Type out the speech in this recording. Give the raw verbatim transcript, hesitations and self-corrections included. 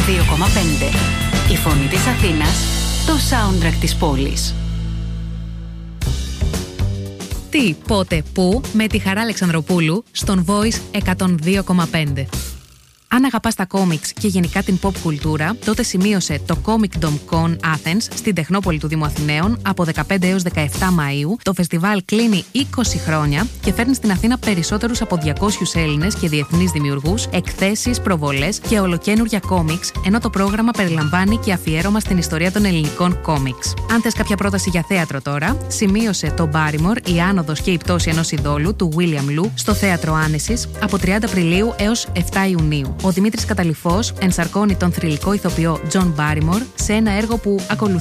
δύο κόμμα πέντε. Η φωνή της Αθήνας, το soundtrack της πόλης. Τι, πότε, πού, με τη Χαρά Αλεξανδροπούλου στον Voice εκατόν δύο κόμμα πέντε. Αν αγαπάς τα κόμιξ και γενικά την pop κουλτούρα, τότε σημείωσε το Comic Dom Con Athens στην Τεχνόπολη του Δήμου Αθηναίων από δεκαπέντε έως δεκαεπτά Μαΐου. Το φεστιβάλ κλείνει είκοσι χρόνια και φέρνει στην Αθήνα περισσότερους από διακόσιους Έλληνες και διεθνείς δημιουργούς, εκθέσεις, προβολές και ολοκαίνουργια κόμιξ, ενώ το πρόγραμμα περιλαμβάνει και αφιέρωμα στην ιστορία των ελληνικών κόμιξ. Αν θες κάποια πρόταση για θέατρο τώρα, σημείωσε το Barrymore, η άνοδος και η πτώση ενός ειδόλου του William Lou στο Θέατρο Άνεσης από τριάντα Απριλίου έως επτά Ιουνίου. Ο Δημήτρης Καταλυφός ενσαρκώνει τον θρυλικό ηθοποιό John Barrymore σε ένα έργο που ακολουθεί